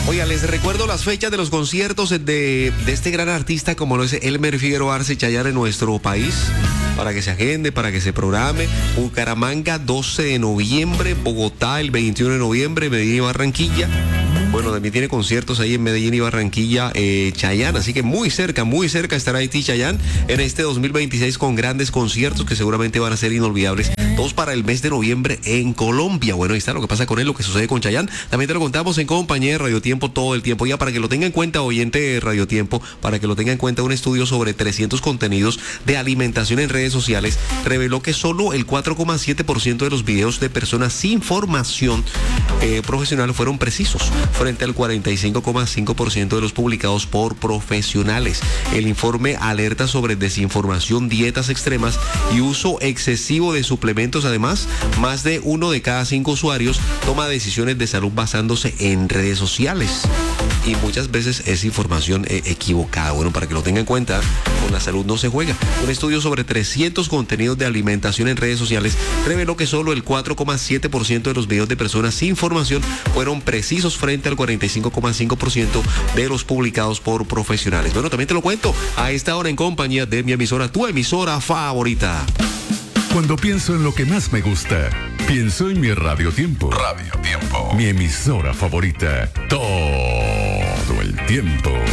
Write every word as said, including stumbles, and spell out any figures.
Oiga, les recuerdo las fechas de los conciertos de, de este gran artista como lo es Elmer Figueroa Arce Chayanne en nuestro país. Para que se agende, para que se programe. Bucaramanga, doce de noviembre. Bogotá, el veintiuno de noviembre. Medellín y Barranquilla. Bueno, también tiene conciertos ahí en Medellín y Barranquilla, eh, Chayanne. Así que muy cerca, muy cerca estará Haití Chayanne en este dos mil veintiséis con grandes conciertos que seguramente van a ser inolvidables. Todos para el mes de noviembre en Colombia. Bueno, ahí está lo que pasa con él, lo que sucede con Chayanne. También te lo contamos en compañía de Radio Tiempo todo el tiempo. Ya para que lo tenga en cuenta, oyente de Radio Tiempo, para que lo tenga en cuenta, un estudio sobre trescientos contenidos de alimentación en redes sociales reveló que solo el cuatro coma siete por ciento de los videos de personas sin formación eh, profesional fueron precisos, frente al cuarenta y cinco coma cinco por ciento de los publicados por profesionales. El informe alerta sobre desinformación, dietas extremas y uso excesivo de suplementos. Además, más de uno de cada cinco usuarios toma decisiones de salud basándose en redes sociales. Y muchas veces es información eh, equivocada. Bueno, para que lo tengan en cuenta, con la salud no se juega. Un estudio sobre trescientos contenidos de alimentación en redes sociales reveló que solo el cuatro coma siete por ciento de los videos de personas sin formación fueron precisos frente al cuarenta y cinco coma cinco por ciento de los publicados por profesionales. Bueno, también te lo cuento a esta hora en compañía de mi emisora, tu emisora favorita. Cuando pienso en lo que más me gusta, pienso en mi Radio Tiempo. Radio Tiempo. Mi emisora favorita. Todo el tiempo.